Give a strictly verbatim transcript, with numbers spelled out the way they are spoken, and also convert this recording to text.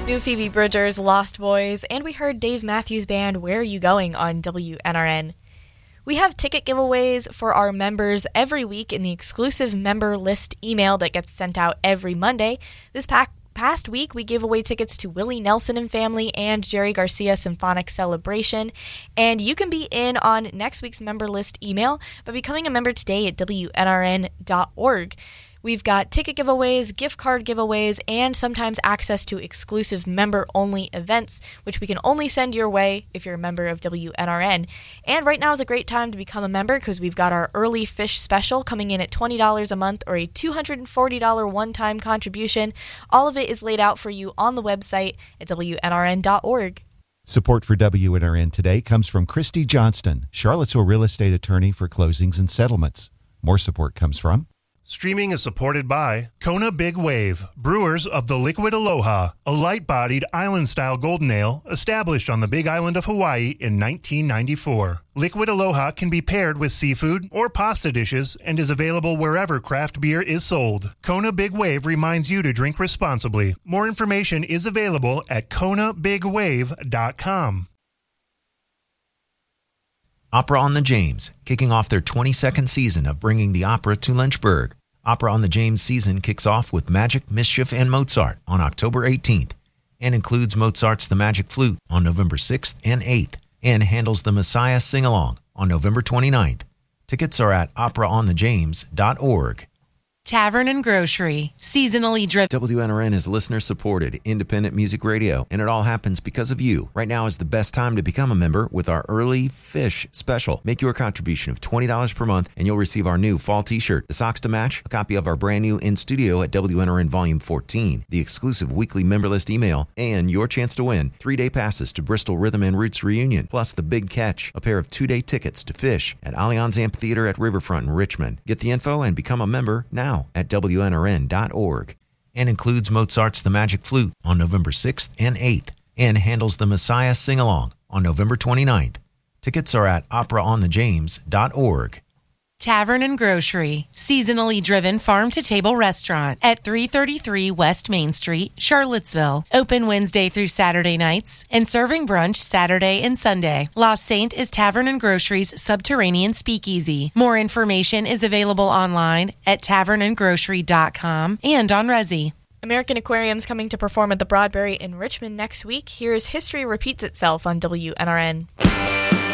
New Phoebe Bridgers, Lost Boys, and we heard Dave Matthews Band, Where Are You Going on W N R N. We have ticket giveaways for our members every week in the exclusive member list email that gets sent out every Monday. This pack Past week, we gave away tickets to Willie Nelson and Family and Jerry Garcia Symphonic Celebration, and you can be in on next week's member list email by becoming a member today at W N R N dot org. We've got ticket giveaways, gift card giveaways, and sometimes access to exclusive member-only events, which we can only send your way if you're a member of W N R N. And right now is a great time to become a member because we've got our early fish special coming in at twenty dollars a month or a two hundred forty dollars one-time contribution. All of it is laid out for you on the website at W N R N dot org. Support for W N R N today comes from Christy Johnston, Charlottesville real estate attorney for closings and settlements. More support comes from Streaming is supported by Kona Big Wave, brewers of the Liquid Aloha, a light-bodied island-style golden ale established on the Big Island of Hawaii in nineteen ninety-four. Liquid Aloha can be paired with seafood or pasta dishes and is available wherever craft beer is sold. Kona Big Wave reminds you to drink responsibly. More information is available at kona big wave dot com. Opera on the James, kicking off their twenty-second season of bringing the opera to Lynchburg. Opera on the James season kicks off with Magic, Mischief, and Mozart on October eighteenth, and includes Mozart's The Magic Flute on November sixth and eighth, and handles the Messiah Sing-Along on November twenty-ninth. Tickets are at opera on the james dot org. Tavern and Grocery, seasonally driven. W N R N is listener-supported, independent music radio, and it all happens because of you. Right now is the best time to become a member with our Early Fish Special. Make your contribution of twenty dollars per month, and you'll receive our new fall t-shirt, the socks to match, a copy of our brand new In Studio at W N R N Volume fourteen, the exclusive weekly member list email, and your chance to win three-day passes to Bristol Rhythm and Roots Reunion, plus the big catch, a pair of two-day tickets to Fish at Allianz Amphitheater at Riverfront in Richmond. Get the info and become a member now at W N R N dot org, and includes Mozart's The Magic Flute on November sixth and eighth, and handles the Messiah Sing-Along on November twenty-ninth. Tickets are at opera on the james dot org. Tavern and Grocery, seasonally driven farm-to-table restaurant at three thirty-three West Main Street, Charlottesville. Open Wednesday through Saturday nights and serving brunch Saturday and Sunday. La Sainte is Tavern and Grocery's subterranean speakeasy. More information is available online at tavern and grocery dot com and on Resi. American Aquarium's coming to perform at the Broadberry in Richmond next week. Here's History Repeats Itself on W N R N.